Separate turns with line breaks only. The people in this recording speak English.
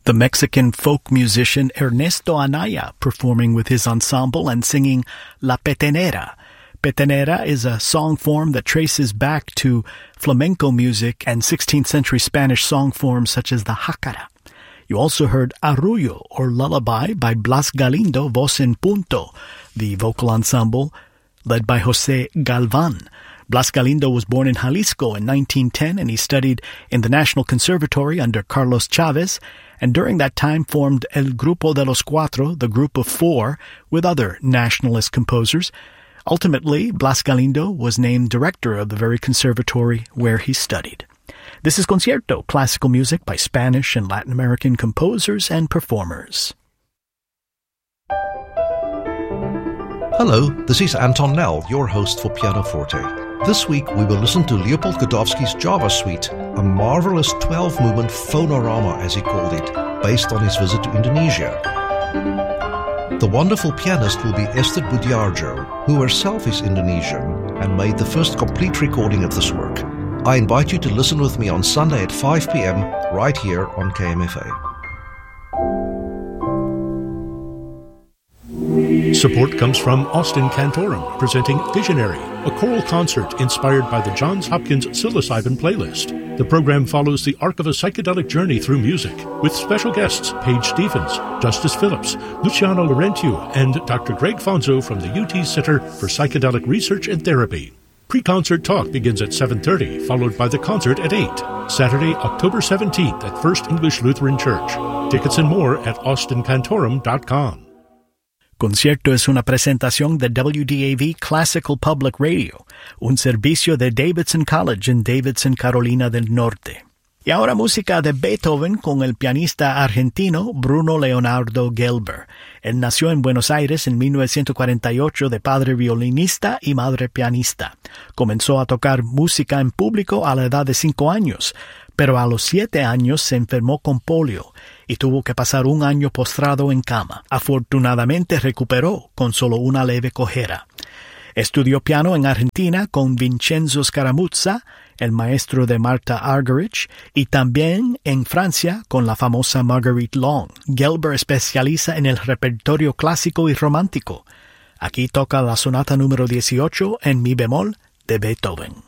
The Mexican folk musician Ernesto Anaya performing with his ensemble and singing La Petenera. Petenera is a song form that traces back to flamenco music and 16th century Spanish song forms such as the jácara. You also heard Arrullo, or Lullaby, by Blas Galindo, voz en punto, the vocal ensemble led by José Galván. Blas Galindo was born in Jalisco in 1910, and he studied in the National Conservatory under Carlos Chávez, and during that time formed El Grupo de los Cuatro, the Group of Four, with other nationalist composers. Ultimately, Blas Galindo was named director of the very conservatory where he studied. This is Concierto, classical music by Spanish and Latin American composers and performers.
Hello, this is Anton Nell, your host for Pianoforte. This week we will listen to Leopold Godowsky's Java Suite, a marvelous 12-movement phonorama, as he called it, based on his visit to Indonesia. The wonderful pianist will be Esther Budiarjo, who herself is Indonesian and made the first complete recording of this work. I invite you to listen with me on Sunday at 5 p.m. right here on KMFA.
Support comes from Austin Cantorum, presenting Visionary, a choral concert inspired by the Johns Hopkins psilocybin playlist. The program follows the arc of a psychedelic journey through music, with special guests Paige Stephens, Justice Phillips, Luciano Laurentio, and Dr. Greg Fonzo from the UT Center for Psychedelic Research and Therapy. Pre-concert talk begins at 7:30, followed by the concert at 8. Saturday, October 17th at First English Lutheran Church. Tickets and more at austincantorum.com.
Concierto es una presentación de WDAV Classical Public Radio, un servicio de Davidson College en Davidson, Carolina del Norte. Y ahora música de Beethoven con el pianista argentino Bruno Leonardo Gelber. Él nació en Buenos Aires en 1948 de padre violinista y madre pianista. Comenzó a tocar música en público a la edad de 5 años, pero a los 7 años se enfermó con polio y tuvo que pasar un año postrado en cama. Afortunadamente recuperó con solo una leve cojera. Estudió piano en Argentina con Vincenzo Scaramuzza, el maestro de Marta Argerich, y también en Francia con la famosa Marguerite Long. Gelber especializa en el repertorio clásico y romántico. Aquí toca la sonata número 18 en mi bemol de Beethoven.